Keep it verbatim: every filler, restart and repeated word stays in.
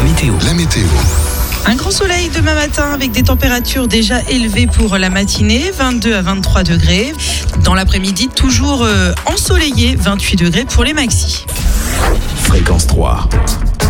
météo. La météo. Un grand soleil demain matin avec des températures déjà élevées pour la matinée, vingt-deux à vingt-trois degrés. Dans l'après-midi, toujours euh, ensoleillé, vingt-huit degrés pour les maxis. Fréquence trois.